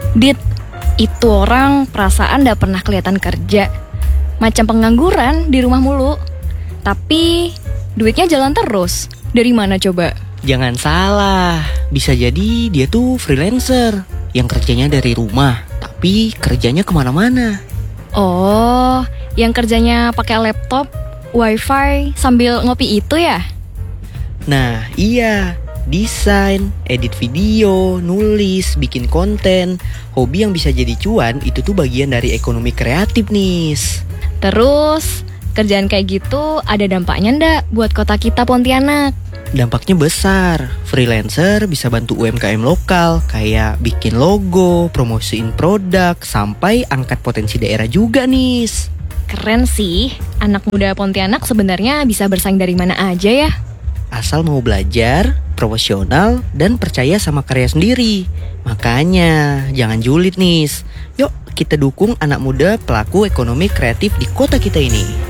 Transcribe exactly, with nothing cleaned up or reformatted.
Dit, itu orang perasaan gak pernah kelihatan kerja. Macam pengangguran di rumah mulu. Tapi duitnya jalan terus. Dari mana coba? Jangan salah, bisa jadi dia tuh freelancer yang kerjanya dari rumah, tapi kerjanya kemana-mana. Oh, yang kerjanya pakai laptop, wifi, sambil ngopi itu ya? Nah iya, desain, edit video, nulis, bikin konten. Hobi yang bisa jadi cuan itu tuh bagian dari ekonomi kreatif nih. Terus, kerjaan kayak gitu ada dampaknya ndak buat kota kita Pontianak? Dampaknya besar. Freelancer bisa bantu U M K M lokal, kayak bikin logo, promosiin produk, sampai angkat potensi daerah juga nih. Keren sih, anak muda Pontianak sebenarnya bisa bersaing dari mana aja ya. Asal mau belajar, profesional, dan percaya sama karya sendiri. Makanya jangan julid nih. Yuk kita dukung anak muda pelaku ekonomi kreatif di kota kita ini.